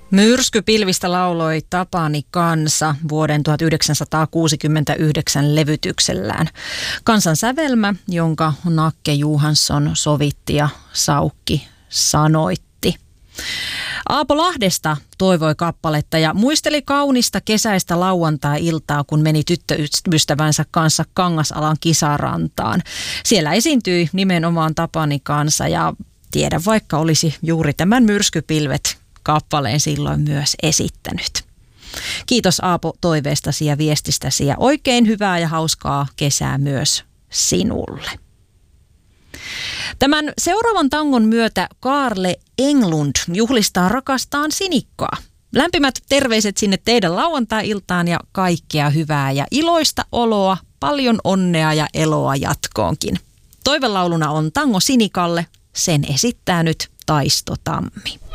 Myrskypilvistä lauloi Tapani Kansa vuoden 1969 levytyksellään. Kansan sävelmä, jonka Nakke Johansson sovitti ja Saukki sanoitti. Aapo Lahdesta toivoi kappaletta ja muisteli kaunista kesäistä lauantai-iltaa, kun meni tyttöystävänsä kanssa Kangasalan kisarantaan. Siellä esiintyi nimenomaan Tapani Kansa ja tiedä vaikka olisi juuri tämän Myrskypilvet kappaleen silloin myös esittänyt. Kiitos Aapo toiveestasi ja viestistäsi ja oikein hyvää ja hauskaa kesää myös sinulle. Tämän seuraavan tangon myötä Kaarle Englund juhlistaa rakastaan Sinikkaa. Lämpimät terveiset sinne teidän lauantai-iltaan ja kaikkea hyvää ja iloista oloa, paljon onnea ja eloa jatkoonkin. Toivelauluna on tango Sinikalle, sen esittää nyt Taisto Tammi.